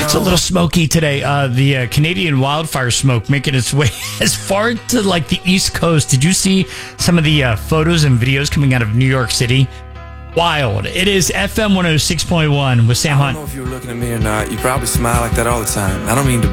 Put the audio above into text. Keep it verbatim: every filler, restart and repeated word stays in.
It's a little smoky today. Uh, the uh, Canadian wildfire smoke making its way as far to like the East Coast. Did you see some of the uh, photos and videos coming out of New York City? Wild. It is F M one oh six point one with Sam I Hunt. don't know if you were looking at me or not. You probably smile like that all the time. I don't mean to